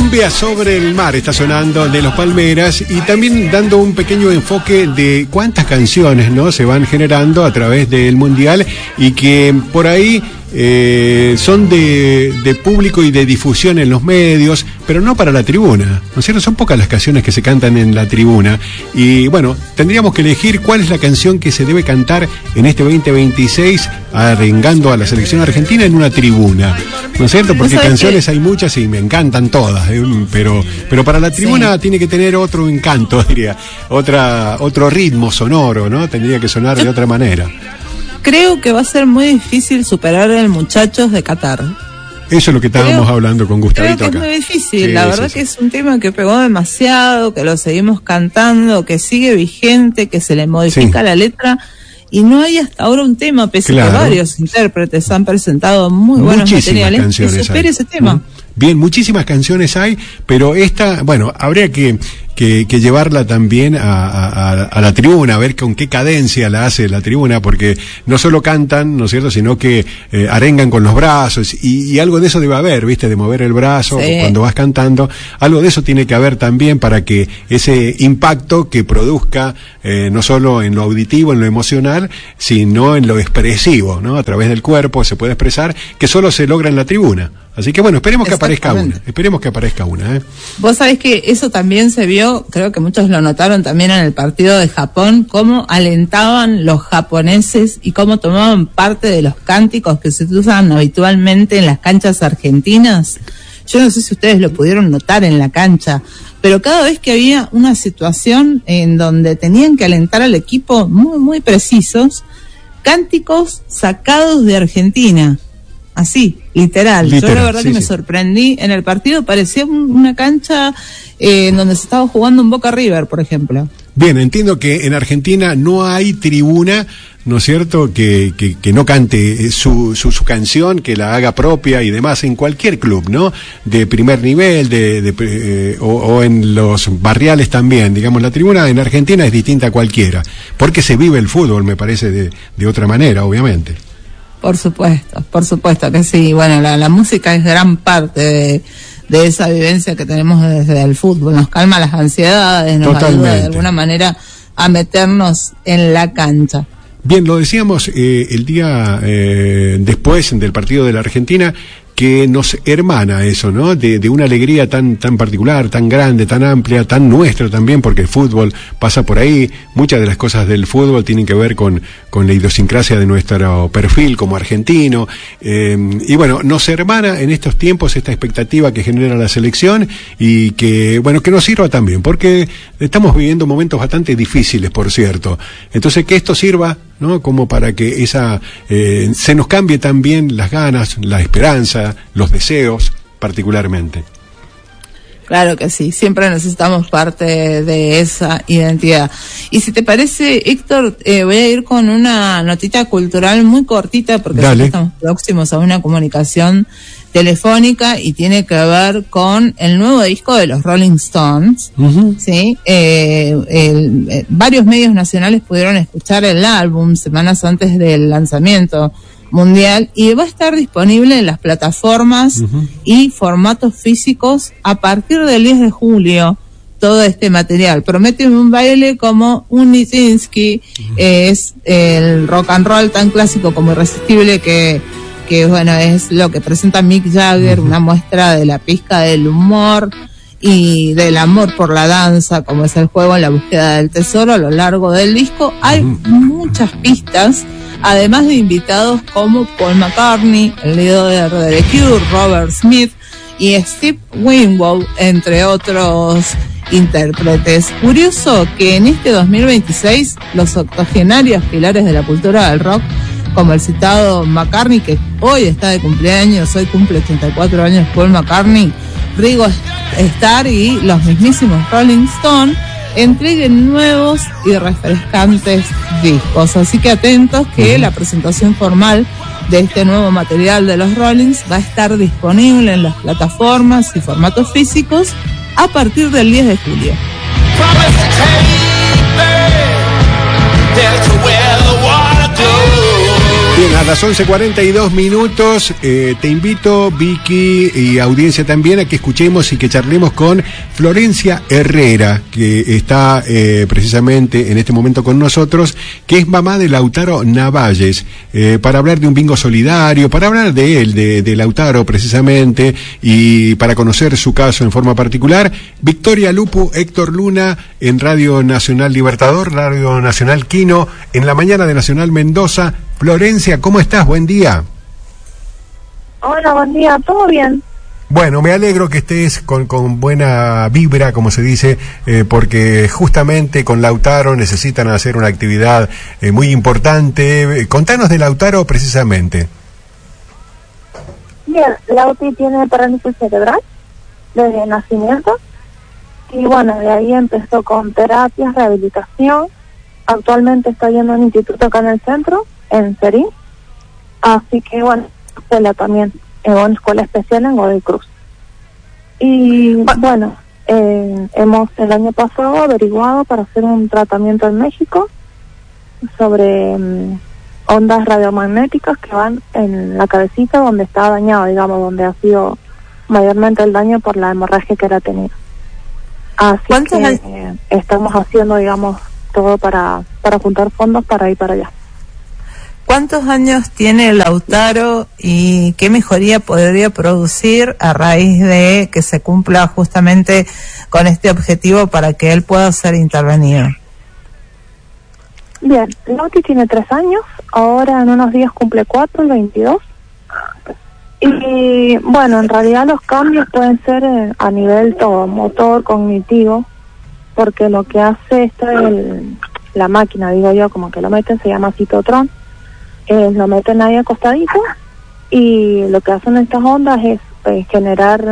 Cumbia sobre el mar está sonando de Los Palmeras, y también dando un pequeño enfoque de cuántas canciones, ¿no?, se van generando a través del Mundial y que por ahí son de público y de difusión en los medios, pero no para la tribuna, ¿no es cierto? Son pocas las canciones que se cantan en la tribuna, y bueno, tendríamos que elegir cuál es la canción que se debe cantar en este 2026 arengando a la selección argentina en una tribuna, ¿no es cierto? Porque canciones hay muchas y me encantan todas, pero para la tribuna tiene que tener otro encanto, diría, otro ritmo sonoro, ¿no? Tendría que sonar de otra manera. Creo que va a ser muy difícil superar el Muchachos de Qatar. Eso es lo que estábamos hablando con Gustavito acá. Creo que es muy difícil, sí, la verdad que es un tema que pegó demasiado, que lo seguimos cantando, que sigue vigente, que se le modifica la letra, y no hay hasta ahora un tema, pese a que varios intérpretes han presentado muy buenos materiales, que supere ese tema. Bien, muchísimas canciones hay, pero esta, bueno, habría que llevarla también a la tribuna, a ver con qué cadencia la hace la tribuna, porque no solo cantan, ¿no es cierto?, sino que arengan con los brazos, y algo de eso debe haber, ¿viste?, de mover el brazo cuando vas cantando, algo de eso tiene que haber también para que ese impacto que produzca, no solo en lo auditivo, en lo emocional, sino en lo expresivo, ¿no?, a través del cuerpo se puede expresar, que solo se logra en la tribuna. Así que bueno, esperemos que aparezca una, Vos sabés que eso también se vio, creo que muchos lo notaron también en el partido de Japón, cómo alentaban los japoneses y cómo tomaban parte de los cánticos que se usan habitualmente en las canchas argentinas. Yo no sé si ustedes lo pudieron notar en la cancha, pero cada vez que había una situación en donde tenían que alentar al equipo muy, muy precisos, cánticos sacados de Argentina. Así, literal. Yo la verdad que me sorprendí. En el partido parecía una cancha donde se estaba jugando un Boca River, por ejemplo. Bien, entiendo que en Argentina no hay tribuna, ¿no es cierto?, que no cante su canción, que la haga propia y demás, en cualquier club, ¿no?, de primer nivel, o en los barriales también. Digamos, la tribuna en Argentina es distinta a cualquiera, porque se vive el fútbol, me parece, de otra manera, obviamente. Por supuesto que sí. Bueno, la música es gran parte de esa vivencia que tenemos desde el fútbol. Nos calma las ansiedades, nos ayuda de alguna manera a meternos en la cancha. Bien, lo decíamos el día después del partido de la Argentina, que nos hermana eso, ¿no?, de una alegría tan particular, tan grande, tan amplia, tan nuestra también, porque el fútbol pasa por ahí. Muchas de las cosas del fútbol tienen que ver con la idiosincrasia de nuestro perfil como argentino, y bueno, nos hermana en estos tiempos esta expectativa que genera la selección, y que, bueno, que nos sirva también, porque estamos viviendo momentos bastante difíciles, por cierto. Entonces, que esto sirva, ¿no?, como para que se nos cambie también las ganas, la esperanza, los deseos, particularmente. Claro que sí, siempre necesitamos parte de esa identidad. Y si te parece, Héctor, voy a ir con una notita cultural muy cortita, porque estamos próximos a una comunicación telefónica y tiene que ver con el nuevo disco de los Rolling Stones. ¿Sí? Varios medios nacionales pudieron escuchar el álbum semanas antes del lanzamiento mundial, y va a estar disponible en las plataformas y formatos físicos a partir del 10 de julio. Todo este material promete un baile como un Nijinsky, es el rock and roll tan clásico como irresistible que bueno, es lo que presenta Mick Jagger, una muestra de la pizca del humor y del amor por la danza, como es el juego en la búsqueda del tesoro. A lo largo del disco hay muchas pistas, además de invitados como Paul McCartney, el líder de The Cure, Robert Smith y Steve Winwood, entre otros intérpretes. Curioso que en este 2026 los octogenarios pilares de la cultura del rock, como el citado McCartney, que hoy está de cumpleaños, hoy cumple 84 años Paul McCartney, Ringo Starr y los mismísimos Rolling Stones, entreguen nuevos y refrescantes discos. Así que atentos, que la presentación formal de este nuevo material de los Rollings va a estar disponible en las plataformas y formatos físicos a partir del 10 de julio. Bien, a las 11:42, te invito, Vicky, y audiencia también, a que escuchemos y que charlemos con Florencia Herrera, que está precisamente en este momento con nosotros, que es mamá de Lautaro Navalles, para hablar de un bingo solidario, para hablar de él, de Lautaro precisamente, y para conocer su caso en forma particular. Victoria Lupu, Héctor Luna, en Radio Nacional Libertador, Radio Nacional Quino, en la mañana de Nacional Mendoza. Florencia, ¿cómo estás? Buen día. Hola, buen día, ¿todo bien? Bueno, me alegro que estés con buena vibra, como se dice, porque justamente con Lautaro necesitan hacer una actividad muy importante. Contanos de Lautaro precisamente. Bien, Lauti tiene parálisis cerebral desde nacimiento y bueno, de ahí empezó con terapias, rehabilitación. Actualmente está yendo a un instituto acá en el centro, en Serín, así que bueno, escuela también, en una escuela especial en Godoy Cruz. Y bueno, hemos el año pasado averiguado para hacer un tratamiento en México sobre ondas radiomagnéticas que van en la cabecita donde está dañado, digamos, donde ha sido mayormente el daño por la hemorragia que él ha tenido. Así que estamos haciendo, digamos, todo para juntar fondos para ir para allá. ¿Cuántos años tiene Lautaro y qué mejoría podría producir a raíz de que se cumpla justamente con este objetivo para que él pueda ser intervenido? Bien, Lauti tiene 3 años, ahora en unos días cumple 4, el 22. Y bueno, en realidad los cambios pueden ser a nivel todo, motor, cognitivo, porque lo que hace la máquina, digo yo, como que lo meten, se llama citotron. Lo meten ahí acostadito y lo que hacen estas ondas es generar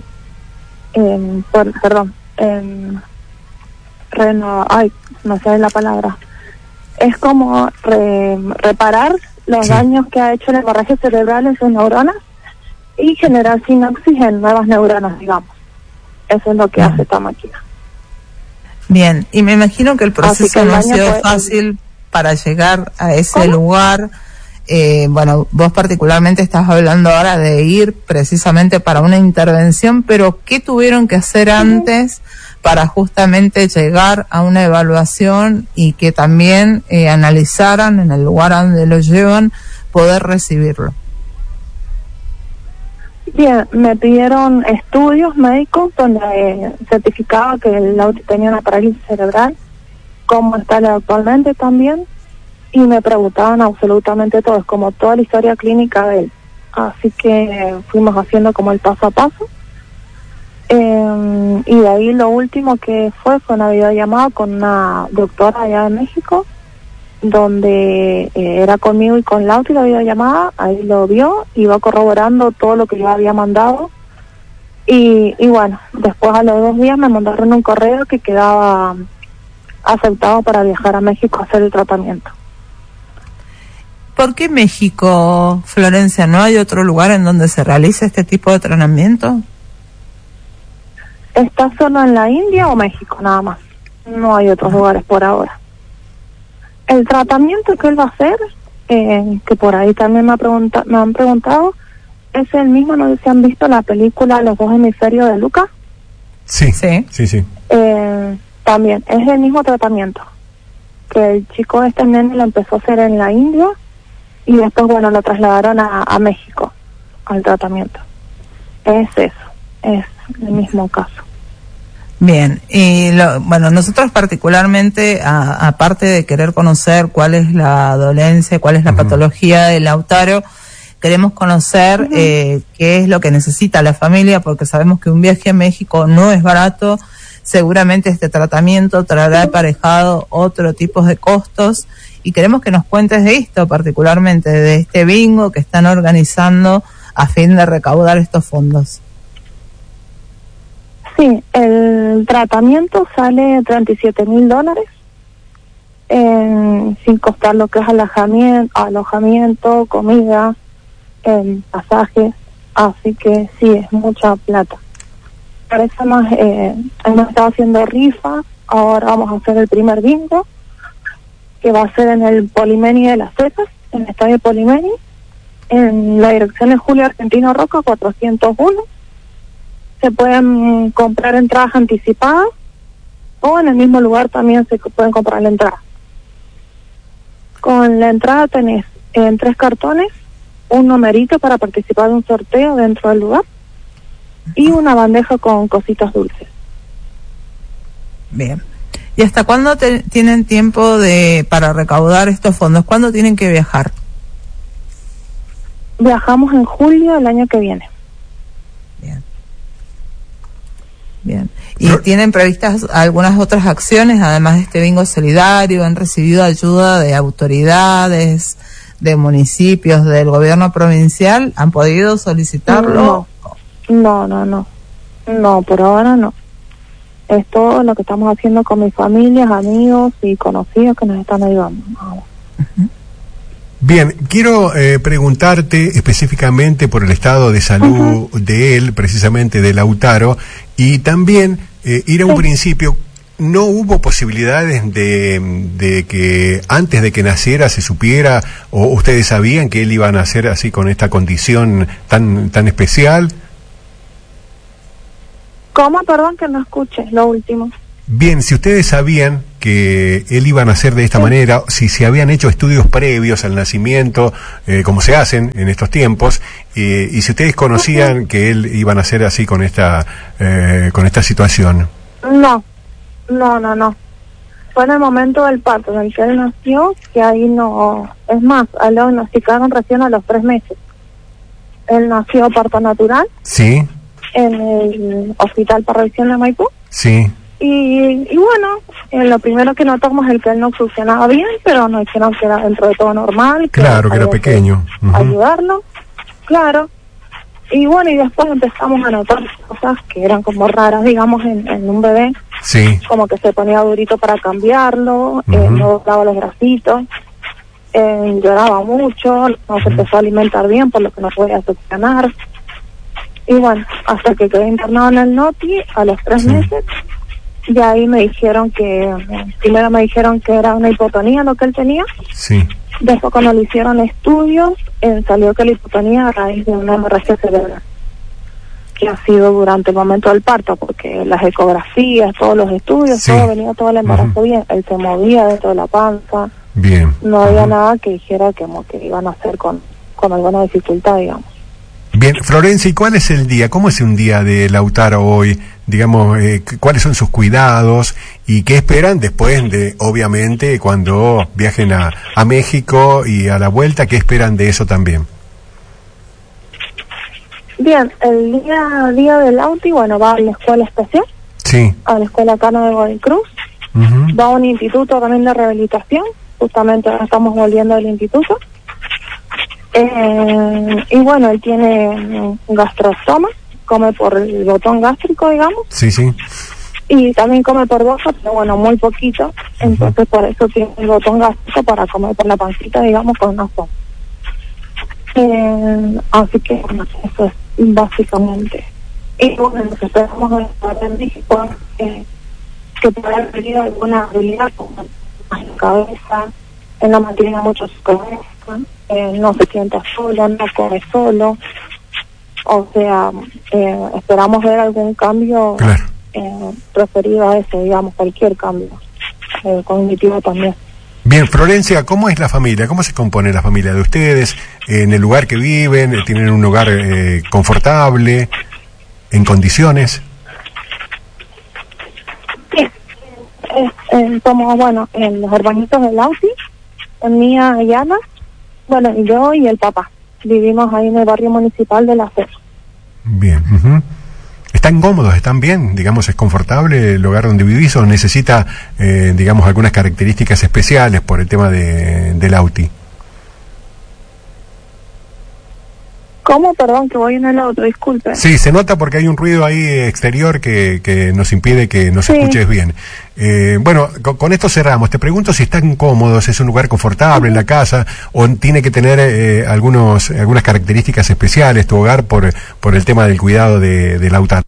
no sé la palabra, es como reparar los daños que ha hecho la hemorragia cerebral en sus neuronas y generar sinapsis en nuevas neuronas, digamos. Eso es lo que hace esta máquina. Bien, y me imagino que el proceso no ha sido fácil para llegar a ese lugar. Bueno, vos particularmente estás hablando ahora de ir precisamente para una intervención, pero ¿qué tuvieron que hacer antes para justamente llegar a una evaluación y que también analizaran en el lugar a donde lo llevan poder recibirlo? Bien, me pidieron estudios médicos donde certificaba que el Lauti tenía una parálisis cerebral, cómo está actualmente también, y me preguntaban absolutamente todo, es como toda la historia clínica de él. Así que fuimos haciendo como el paso a paso. Y de ahí lo último que fue una videollamada con una doctora allá de México, donde era conmigo y con Lauti la videollamada, ahí lo vio, iba corroborando todo lo que yo había mandado. Y bueno, después a los 2 días me mandaron un correo que quedaba aceptado para viajar a México a hacer el tratamiento. ¿Por qué México, Florencia? ¿No hay otro lugar en donde se realice este tipo de tratamiento? ¿Está solo en la India o México nada más? No hay otros lugares por ahora. El tratamiento que él va a hacer, que por ahí también me han preguntado, es el mismo, no sé si han visto la película Los 2 hemisferios de Lucas. Sí. También es el mismo tratamiento, que el chico nene lo empezó a hacer en la India y después, bueno, lo trasladaron a México al tratamiento. Es eso, es el mismo caso. Bien, y bueno, nosotros particularmente, aparte de querer conocer cuál es la dolencia, cuál es la patología de Lautaro, queremos conocer qué es lo que necesita la familia, porque sabemos que un viaje a México no es barato. Seguramente este tratamiento traerá aparejado otro tipo de costos y queremos que nos cuentes de esto, particularmente de este bingo que están organizando a fin de recaudar estos fondos. Sí, el tratamiento sale $37,000, sin costar lo que es alojamiento, comida, pasajes, así que sí, es mucha plata. Por eso hemos estado haciendo rifas, ahora vamos a hacer el primer bingo, que va a ser en el Polimeni de las Cetas, en el Estadio Polimeri, en la dirección de Julio Argentino Roca 401. Se pueden comprar entradas anticipadas o en el mismo lugar también se pueden comprar la entrada. Con la entrada tenés en 3 cartones un numerito para participar de un sorteo dentro del lugar y una bandeja con cositas dulces. Bien. ¿Y hasta cuándo tienen tiempo para recaudar estos fondos? ¿Cuándo tienen que viajar? Viajamos en julio del año que viene. Bien. Bien. ¿Y tienen previstas algunas otras acciones, además de este bingo solidario? ¿Han recibido ayuda de autoridades, de municipios, del gobierno provincial? ¿Han podido solicitarlo? No, por ahora no. Es todo lo que estamos haciendo con mis familias, amigos y conocidos que nos están ayudando. Uh-huh. Bien, quiero preguntarte específicamente por el estado de salud de él, precisamente de Lautaro, y también ir a un principio. ¿No hubo posibilidades de que antes de que naciera se supiera, o ustedes sabían que él iba a nacer así con esta condición tan especial? ¿Cómo? Perdón, que no escuché lo último. Bien, si ustedes sabían que él iba a nacer de esta manera, si se habían hecho estudios previos al nacimiento, como se hacen en estos tiempos, y si ustedes conocían que él iba a nacer así con esta situación. No. Fue en el momento del parto en el que él nació, que ahí no... Es más, a él lo diagnosticaron recién a los 3 meses. Él nació parto natural. Sí. En el Hospital Parroquial de Maipú. Sí. Y bueno, lo primero que notamos es que él no funcionaba bien, pero nos dijeron que era dentro de todo normal. Claro, que era pequeño. Ayudarlo, claro. Y bueno, y después empezamos a notar cosas que eran como raras, digamos, en un bebé. Sí. Como que se ponía durito para cambiarlo, no daba los bracitos, lloraba mucho, no se empezó a alimentar bien, por lo que no podía succionar. Y bueno, hasta que quedé internado en el NOTI a los 3 meses, y ahí me dijeron primero me dijeron que era una hipotonía lo que él tenía. Sí. Después cuando le hicieron estudios, salió que la hipotonía a raíz de una hemorragia cerebral, que ha sido durante el momento del parto, porque las ecografías, todos los estudios, todo el embarazo bien, él se movía dentro de la panza, bien. No había nada que dijera que iban a hacer con alguna dificultad, digamos. Bien, Florencia, ¿y cuál es el día? ¿Cómo es un día de Lautaro hoy? Digamos, ¿cuáles son sus cuidados? ¿Y qué esperan después de, obviamente, cuando viajen a México y a la vuelta? ¿Qué esperan de eso también? Bien, el día del Lauti, bueno, va a la escuela especial. Sí. A la escuela Cano de Godoy Cruz. Va a un instituto también de rehabilitación. Justamente ahora estamos volviendo al instituto. Y bueno, él tiene gastrostoma, come por el botón gástrico, digamos. Sí, sí. Y también come por boca, pero bueno, muy poquito. Entonces por eso tiene el botón gástrico para comer por la pancita, digamos, con una sonda. Así que bueno, eso es básicamente. Y bueno, lo que esperamos en México que pueda tener alguna habilidad como en la cabeza, él no mantiene mucho su cabeza, no se sienta solo, no come solo. O sea, esperamos ver algún cambio referido a eso, digamos, cualquier cambio cognitivo también. Bien, Florencia, ¿cómo es la familia? ¿Cómo se compone la familia de ustedes? ¿En el lugar que viven? ¿Tienen un hogar confortable? ¿En condiciones? Sí, somos, bueno, en los hermanitos del Lauti, en Mía y Ana, bueno, y yo y el papá. Vivimos ahí en el barrio municipal de La Fe. Bien. ¿Están cómodos? ¿Están bien? Digamos, ¿es confortable el lugar donde vivís o necesita, digamos, algunas características especiales por el tema del Lauti? ¿Cómo? Perdón, que voy en el auto, disculpe. Sí, se nota porque hay un ruido ahí exterior que nos impide que nos escuches bien. Bueno, con esto cerramos. Te pregunto si están cómodos, es un lugar confortable en la casa o tiene que tener algunas características especiales tu hogar por el tema del cuidado de Lautaro.